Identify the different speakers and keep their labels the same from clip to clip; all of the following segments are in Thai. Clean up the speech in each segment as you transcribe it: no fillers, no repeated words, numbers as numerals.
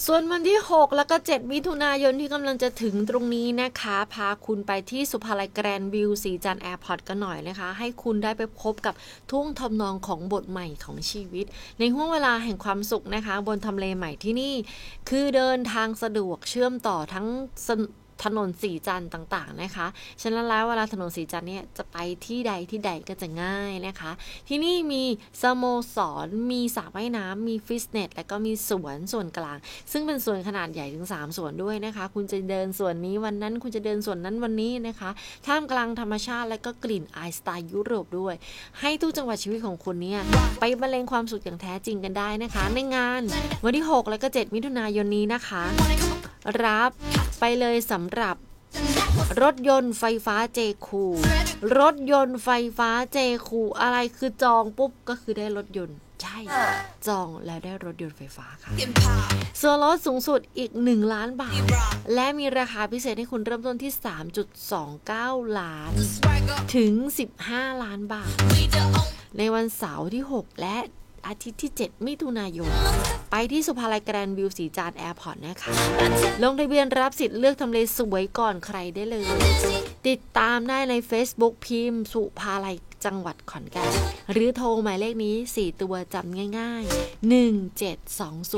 Speaker 1: ส่วนวันที่6แล้วก็7มิถุนายนที่กำลังจะถึงตรงนี้นะคะพาคุณไปที่สุภาลัยแกรนด์วิวสีจันทร์แอร์พอร์ตกันหน่อยนะคะให้คุณได้ไปพบกับทุ่งทำนองของบทใหม่ของชีวิตในห้วงเวลาแห่งความสุขนะคะบนทำเลใหม่ที่นี่คือเดินทางสะดวกเชื่อมต่อทั้งถนนสีจันทร์ต่างๆนะคะฉะนั้นแล้วเวลาถนนสีจันทร์เนี่ยจะไปที่ใดก็จะง่ายนะคะที่นี่มีสโมสรมีสระว่ายน้ำมีฟิตเนสและก็มีส่วนกลางซึ่งเป็นส่วนขนาดใหญ่ถึง3ส่วนด้วยนะคะคุณจะเดินส่วนนี้วันนั้นคุณจะเดินส่วนนั้นวันนี้นะคะท่ามกลางธรรมชาติและก็กลิ่นอายสไตล์ยุโรปด้วยให้ทุกจังหวะชีวิตของคุณเนี่ยไปบรรเลงความสุขอย่างแท้จริงกันได้นะคะในงานวันที่6และก็7มิถุนายนนี้นะคะรับไปเลยสำหรับรถยนต์ไฟฟ้าเจคูรถยนต์ไฟฟ้าเจคูอะไรคือจองปุ๊บก็คือได้รถยนต์ใช่จองแล้วได้รถยนต์ไฟฟ้าค่ะส่วนลดสูงสุดอีก1ล้านบาทและมีราคาพิเศษให้คุณเริ่มต้นที่ 3.29 ล้านถึง15ล้านบาทในวันเสาร์ที่6และอาทิตย์ที่7มิถุนายนไปที่สุภาลัยแกรนด์วิวสีจันทร์แอร์พอร์ตนะคะลงทะเบียนรับสิทธิ์เลือกทำเลสวยก่อนใครได้เลยติดตามได้ใน Facebook พิมพ์สุภาลัยจังหวัดขอนแก่นหรือโทรหมายเลขนี้4ตัวจำง่ายๆ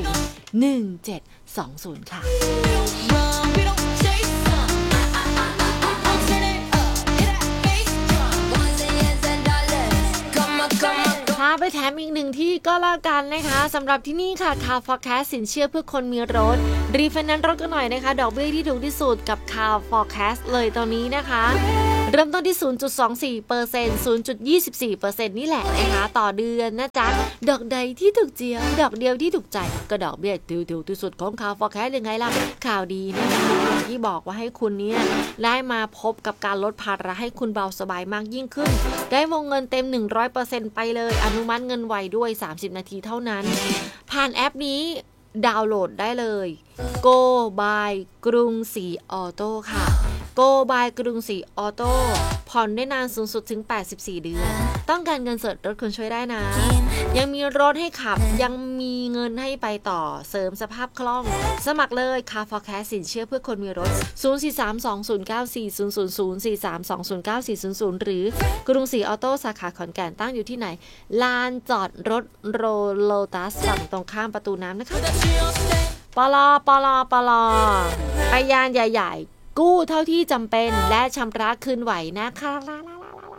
Speaker 1: 1720 ค่ะพาไปแถมอีกหนึ่งที่ก็แล้วกันนะคะสำหรับที่นี่ค่ะ Car Forecast สินเชื่อเพื่อคนมีรถรีไฟแนนซ์รถกันหน่อยนะคะดอกเบี้ยที่ถูกที่สุดกับ Car Forecast เลยตอนนี้นะคะเริ่มต้นที่ 0.24% 0.24% นี่แหละนะคะต่อเดือนนะจ๊ะดอกใดที่ถูกเจียวดอกเดียวที่ถูกใจก็ดอกเบี้ยถูกที่สุดของ Car Forecast ยังไงล่ะข่าวดีนะคะที่บอกว่าให้คุณเนี่ยได้มาพบกับการลดภาระให้คุณเบาสบายมากยิ่งขึ้นได้วงเงินเต็ม 100% ไปเลยอนุมัติเงินไวด้วย30นาทีเท่านั้นผ่านแอปนี้ดาวน์โหลดได้เลย Go by กรุงศรีออโต้ค่ะ Go by กรุงศรีออโต้ผ่อนได้นานสูงสุดถึง84เดือนต้องการเงินสดรถคุณช่วยได้นะยังมีรถให้ขับยังมีเงินให้ไปต่อเสริมสภาพคล่องสมัครเลย Car Forecast สินเชื่อเพื่อคนมีรถ 0432094000 0432094000 หรือกรุงศรีออโต้สาขาขอนแก่นตั้งอยู่ที่ไหนลานจอดรถโลตัสฝั่งตรงข้ามประตูน้ำนะคะปลไปยานใหญ่ๆกู้เท่าที่จำเป็นและชำระคืนไหวนะคะ